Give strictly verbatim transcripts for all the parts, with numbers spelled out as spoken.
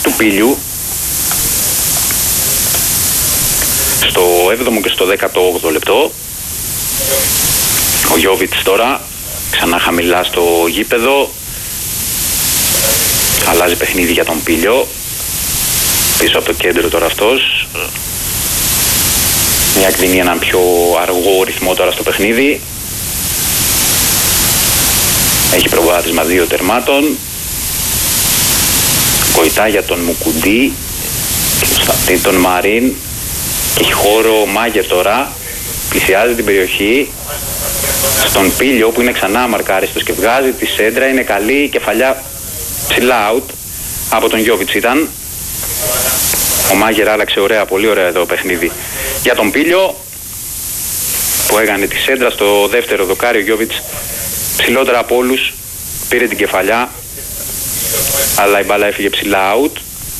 του Πήλιου στο έβδομο και στο δέκατο όγδοο λεπτό. Ο Γιόβιτς τώρα ξανά χαμηλά στο γήπεδο, αλλάζει παιχνίδι για τον Πήλιο, πίσω από το κέντρο τώρα αυτός. Μια εκδίνει έναν πιο αργό ρυθμό τώρα στο παιχνίδι. Έχει προβάδισμα δύο τερμάτων. Κοητά για τον Μουκουντή, τον Μαρίν, και έχει χώρο Μάγερ τώρα. Πλησιάζει την περιοχή στον Πήλιο που είναι ξανά μαρκάριστος και βγάζει τη σέντρα. Είναι καλή, κεφαλιά ψηλά out από τον Γιόβιτς ήταν. Ο Μάγερ άλλαξε ωραία, πολύ ωραία εδώ παιχνίδι για τον Πήλιο που έκανε τη σέντρα στο δεύτερο δοκάρι. Ο Γιόβιτς ψηλότερα από όλους πήρε την κεφαλιά, αλλά η μπάλα έφυγε ψηλά out.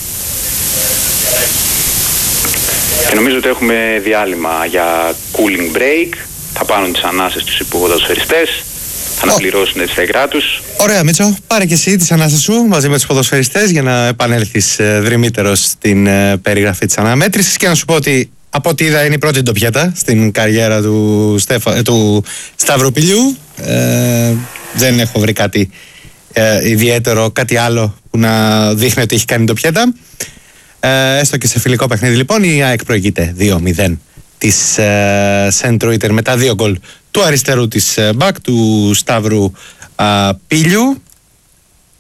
Και νομίζω ότι έχουμε διάλειμμα για cooling break. Θα πάρουν τις ανάσες τους υποδοσφαιριστές, θα αναπληρώσουν τις θέγρά τους. Ωραία, Μίτσο, πάρε και εσύ τις ανάσες σου μαζί με τους ποδοσφαιριστές για να επανέλθεις ε, δρυμύτερος στην ε, περιγραφή της αναμέτρησης. Και να σου πω ότι από ό,τι είδα είναι η πρώτη ντοπιέτα στην καριέρα του, Στέφα, ε, του Σταύρου Πηλιού. Ε, δεν έχω βρει κάτι ε, ιδιαίτερο, κάτι άλλο που να δείχνει ότι έχει κάνει ντοπιέτα. Ε, έστω και σε φιλικό παιχνίδι λοιπόν η ΑΕΚ προηγείται δύο μηδέν της ε, Σεντροίτερ με τα δύο γκολ του αριστερού της ε, μπακ του Σταύρου ε, Πήλιου.